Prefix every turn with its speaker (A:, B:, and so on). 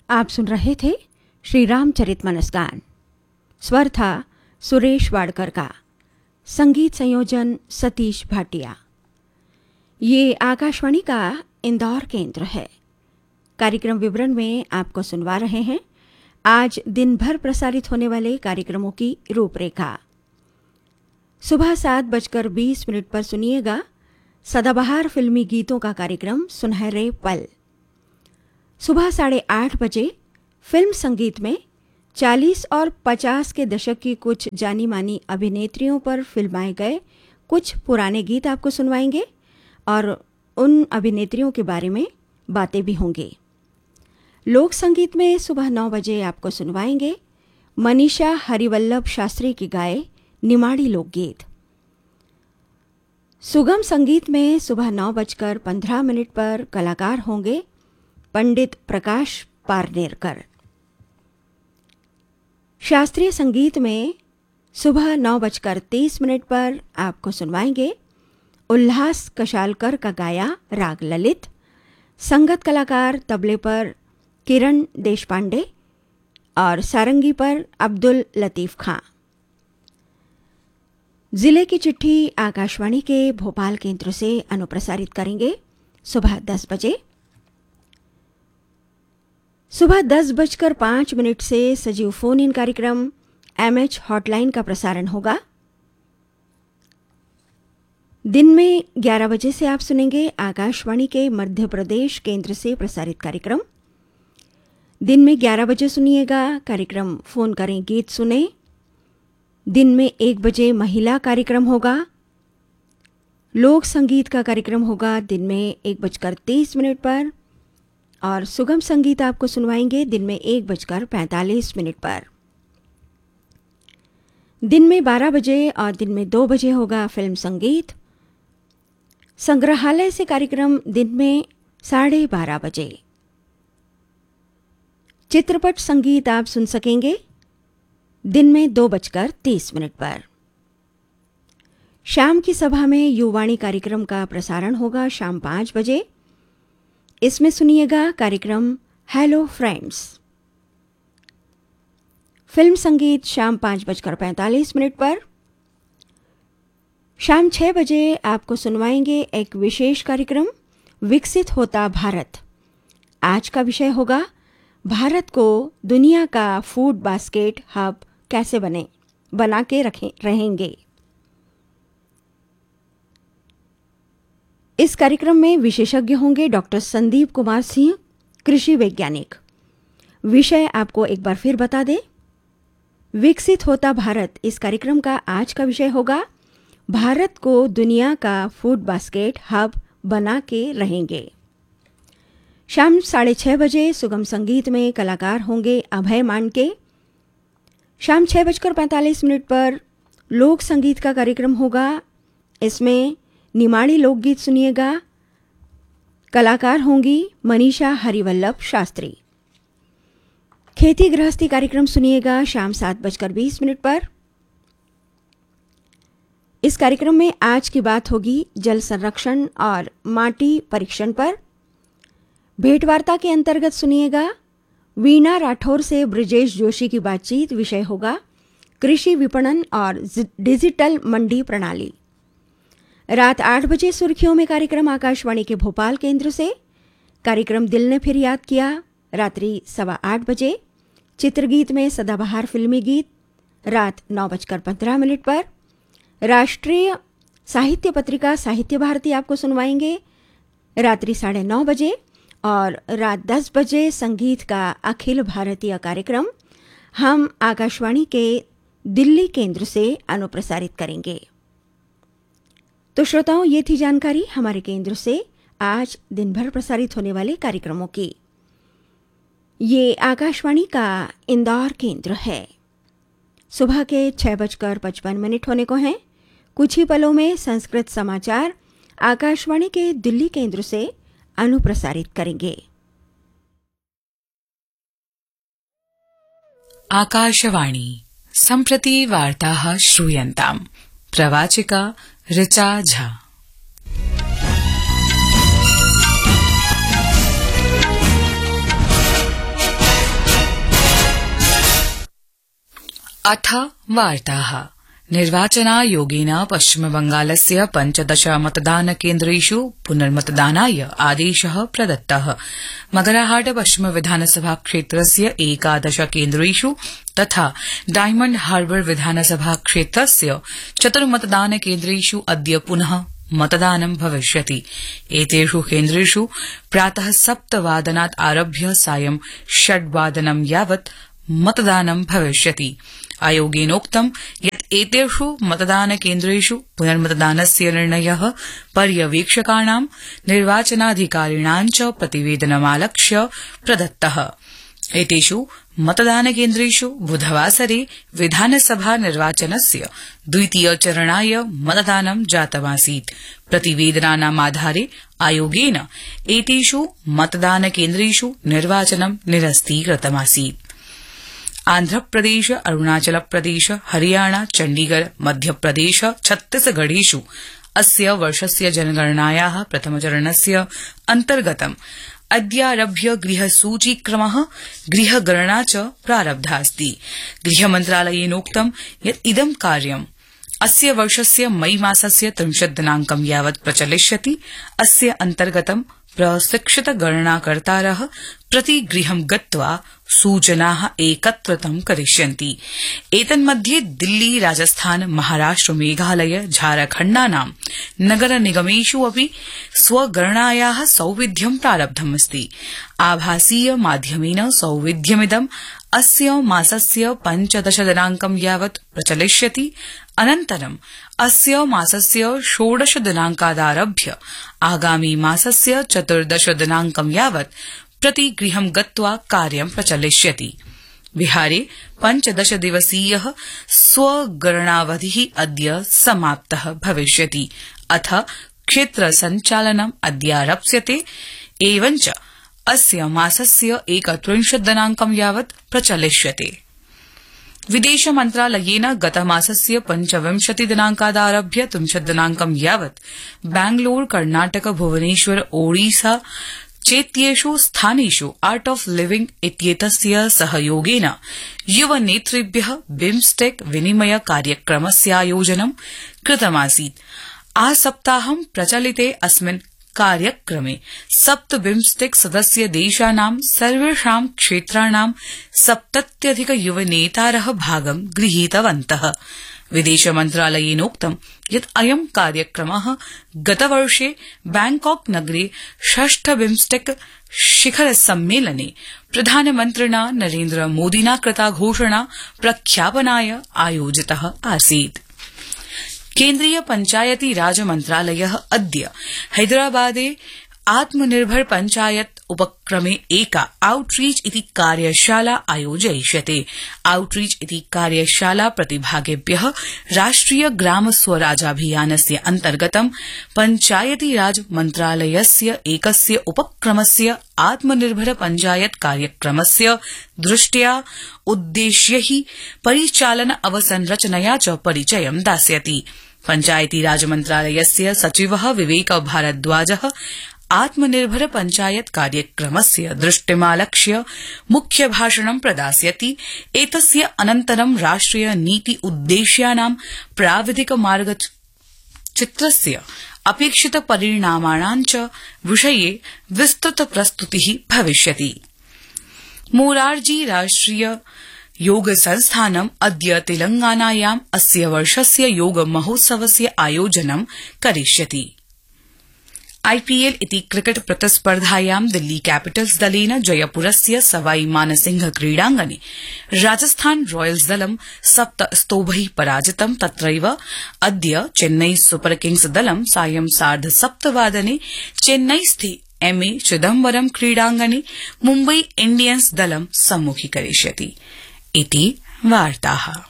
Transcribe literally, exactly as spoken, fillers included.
A: आप सुन रहे थे श्री रामचरितमानस गान। स्वर था सुरेश वाडकर का, संगीत संयोजन सतीश भाटिया। ये आकाशवाणी का इंदौर केंद्र है। कार्यक्रम विवरण में आपको सुनवा रहे हैं आज दिन भर प्रसारित होने वाले कार्यक्रमों की रूपरेखा। सुबह सात बजकर बीस मिनट पर सुनिएगा सदाबहार फिल्मी गीतों का कार्यक्रम सुनहरे पल। सुबह साढ़े आठ बजे फिल्म संगीत में चालीस और पचास के दशक की कुछ जानी मानी अभिनेत्रियों पर फिल्माए गए कुछ पुराने गीत आपको सुनवाएंगे और उन अभिनेत्रियों के बारे में बातें भी होंगी। लोक संगीत में सुबह नौ बजे आपको सुनवाएंगे मनीषा हरिवल्लभ शास्त्री की गाए निमाड़ी लोकगीत। सुगम संगीत में सुबह नौ बजकर पंद्रह मिनट पर कलाकार होंगे पंडित प्रकाश पारनेरकर। शास्त्रीय संगीत में सुबह नौ बजकर तीस मिनट पर आपको सुनवाएंगे उल्लास कशालकर का गाया राग ललित। संगत कलाकार तबले पर किरण देशपांडे और सारंगी पर अब्दुल लतीफ खां। जिले की चिट्ठी आकाशवाणी के भोपाल केंद्र से अनुप्रसारित करेंगे सुबह दस बजे। सुबह दस बजकर पाँच मिनट से सजीव फोन इन कार्यक्रम एमएच हॉटलाइन का प्रसारण होगा। दिन में ग्यारह बजे से आप सुनेंगे आकाशवाणी के मध्य प्रदेश केंद्र से प्रसारित कार्यक्रम। दिन में ग्यारह बजे सुनिएगा कार्यक्रम फोन करें गीत सुने। दिन में एक बजे महिला कार्यक्रम होगा। लोक संगीत का कार्यक्रम होगा दिन में एक बजकर तीस मिनट पर और सुगम संगीत आपको सुनवाएंगे दिन में एक बजकर पैंतालीस मिनट पर। दिन में बारह बजे और दिन में दो बजे होगा फिल्म संगीत। संग्रहालय से कार्यक्रम दिन में साढ़े बारह बजे। चित्रपट संगीत आप सुन सकेंगे दिन में दो बजकर तीस मिनट पर। शाम की सभा में युवाणी कार्यक्रम का प्रसारण होगा शाम पाँच बजे। इसमें सुनिएगा कार्यक्रम हेलो फ्रेंड्स। फिल्म संगीत शाम पाँच बजकर पैंतालीस मिनट पर। शाम छः बजे आपको सुनवाएंगे एक विशेष कार्यक्रम विकसित होता भारत। आज का विषय होगा भारत को दुनिया का फूड बास्केट हब कैसे बने बना के रखें रहेंगे। इस कार्यक्रम में विशेषज्ञ होंगे डॉक्टर संदीप कुमार सिंह, कृषि वैज्ञानिक। विषय आपको एक बार फिर बता दें, विकसित होता भारत। इस कार्यक्रम का आज का विषय होगा भारत को दुनिया का फूड बास्केट हब बना के रहेंगे। शाम साढ़े छः बजे सुगम संगीत में कलाकार होंगे अभय मानके। शाम छः बजकर पैंतालीस मिनट पर लोक संगीत का कार्यक्रम होगा। इसमें निमाड़ी लोकगीत सुनिएगा। कलाकार होंगी मनीषा हरिवल्लभ शास्त्री। खेती गृहस्थी कार्यक्रम सुनिएगा शाम सात बजकर बीस मिनट पर। इस कार्यक्रम में आज की बात होगी जल संरक्षण और माटी परीक्षण पर। भेंटवार्ता के अंतर्गत सुनिएगा वीणा राठौर से ब्रजेश जोशी की बातचीत। विषय होगा कृषि विपणन और डिजिटल मंडी प्रणाली। रात आठ बजे सुर्खियों में कार्यक्रम आकाशवाणी के भोपाल केंद्र से। कार्यक्रम दिल ने फिर याद किया। रात्रि सवा आठ बजे चित्रगीत में सदाबहार फिल्मी गीत। रात नौ बजकर पंद्रह मिनट पर राष्ट्रीय साहित्य पत्रिका साहित्य भारती आपको सुनवाएंगे रात्रि साढ़े नौ बजे। और रात दस बजे संगीत का अखिल भारतीय कार्यक्रम हम आकाशवाणी के दिल्ली केंद्र से अनुप्रसारित करेंगे। तो श्रोताओं, ये थी जानकारी हमारे केंद्र से आज दिन भर प्रसारित होने वाले कार्यक्रमों की। ये आकाशवाणी का इंदौर केंद्र है। सुबह के छह बजकर पचपन मिनट होने को हैं। कुछ ही पलों में संस्कृत समाचार आकाशवाणी के दिल्ली केंद्र से अनुप्रसारित करेंगे।
B: आकाशवाणी सम्प्रति वार्ताः श्रूयन्ताम्। प्रवाचिका ऋचा झा। अथ वार्ताः। निर्वाचनायोगेन पश्चिमबंगालस्य पञ्चदश मतदानकेन्द्रेषु पुनर्मतदानाय आदेशः प्रदत्तः। मगराहाट पश्चिम विधानसभा क्षेत्रस्य एकादश केन्द्रेषु तथा डायमण्ड हार्बर विधानसभा क्षेत्रस्य चतुर्मतदानकेन्द्रेषु अद्य पुनः मतदानं भविष्यति। एतेषु केन्द्रेषु प्रातः सप्तवादनात् आरभ्य सायं षड्वादनं यावत् मतदानं भविष्यति। आयोगेनोक्तं यत् एतेषु मतदानकेन्द्रेषु पुनर्मतदानस्य निर्णयः पर्यवेक्षकाणां निर्वाचनाधिकारिणां च प्रतिवेदनमालक्ष्य प्रदत्तः। एतेषु मतदानकेन्द्रेषु बुधवासरे विधानसभा निर्वाचनस्य द्वितीयचरणाय मतदानं जातमासीत्। प्रतिवेदनानामाधारे आयोगेन एतेषु मतदानकेन्द्रेषु निर्वाचनं निरस्तीकृतमासीत्। आन्ध्रप्रदेश, अरुणाचलप्रदेश, हरियाणा, चण्डीगढ़, मध्यप्रदेश, छत्तीसगढ़ेषु अस्य वर्षस्य जनगणनायाः प्रथमचरणस्य अन्तर्गतम् अद्यारभ्य गृहसूचीक्रमः गृहगणना च प्रारब्धास्ति। गृहमन्त्रालयेनोक्तं यत् इदं कार्यम् अस्य वर्षस्य मई मासस्य त्रिंशत् दिनांकं यावत् प्रचलिष्यति। अस्य अन्तर्गतं प्रशिक्षित गणनाकर्तारः प्रतिगृहं गत्वा सूचनाः एकत्रितं करिष्यन्ति। एतन्मध्ये दिल्ली, राजस्थान, महाराष्ट्र, मेघालय, झारखण्डानां नगरनिगमेषु अपि स्वगणनायाः सौविध्यं प्रारब्धमस्ति। आभासीय माध्यमेन सौविध्यमिदं अस्य मासस्य पञ्चदश दिनांकं यावत् प्रचलिष्यति। अनन्तरं अस्य मासस्य षोडश दिनांकादारभ्य आगामी मासस्य चतुर्दश दिनांकं यावत् प्रतिगृहं गत्वा कार्यं प्रचलिष्यति। बिहारे पञ्चदश दिवसीयः स्वगणनावधिः अद्य समाप्तः भविष्यति। अथ क्षेत्रसञ्चालनम् अद्यारप्स्यते। एवञ्च अस्य मासस्य एकत्रिंशत् दिनांकं यावत् प्रचलिष्यते। विदेश मन्त्रालयेन गतमासस्य पञ्चविंशति दिनांकादारभ्य त्रिंशत् दिनांकं यावत् बैंगलोर, कर्णाटक, भुवनेश्वर, ओडिशा चेत्येषु स्थानेषु आर्ट ऑफ लिविंग इत्येतस्य सहयोगेन युवनेतृभ्यः बिम्स्टेक विनिमय कार्यक्रमस्यायोजनं कृतमासीत्। आसप्ताहं प्रचलिते अस्मिन् कार्यक्रमे सप्त बिम्स्टेक सदस्य देशानां सर्वेषां क्षेत्राणां सप्तत्यधिक युवनेतारः भागं गृहीतवन्तः। विदेश मन्त्रालयेनोक्तं यत् अयं कार्यक्रमः गतवर्षे बैंकॉक नगरे षष्ठ बिम्स्टेक शिखर सम्मेलने प्रधानमन्त्रिणा नरेन्द्र मोदिना कृता घोषणा प्रख्यापनाय आयोजितः आसीत्। केन्द्रीय पञ्चायती राज मन्त्रालयः अद्य हैदराबादे आत्मनिर्भर पञ्चायत उपक्रमे एका आउटरीच इति कार्यशाला आयोजयिष्यते। आउटरीच इति कार्यशाला प्रतिभागिभ्यः राष्ट्रिय ग्राम स्वराजाभियानस्य अन्तर्गतं पञ्चायती राज मन्त्रालयस्य एकस्य उपक्रमस्य आत्मनिर्भर पञ्चायत कार्यक्रमस्य दृष्ट्या उद्देश्यैः परिचालन अवसंरचनया च परिचयं दास्यति। पञ्चायती राज मन्त्रालयस्य सचिवः विवेक भारद्वाजः आत्मनिर्भर पञ्चायत कार्यक्रमस्य दृष्टिमालक्ष्य मुख्य भाषणं प्रदास्यति। एतस्य अनन्तरं राष्ट्रिय नीति उद्देश्यानां प्राविधिक मार्गचित्रस्य अपेक्षित परिणामाणां च विषये विस्तृत प्रस्तुतिः भविष्यति। मोरारजी राष्ट्रिय योग संस्थानम् अद्य तेलंगानायाम् अस्य वर्षस्य योग महोत्सवस्य आयोजनं करिष्यति। आईपीएल इति क्रिकेट प्रतिस्पर्धायां दिल्ली कैपिटल्स दलेन जयपुरस्य सवाई मानसिंह क्रीडांगणे राजस्थान रॉयल्स दलं सप्त स्तोभैः पराजितम्। तत्रैव अद्य चेन्नई सुपर किंग्स दलं सायं सार्ध सप्तवादने चेन्नईस्थे एमए चिदम्बरम क्रीडांगणे मुम्बई इंडियन्स दलं सम्मुखीकरिष्यति। इति वार्ताः।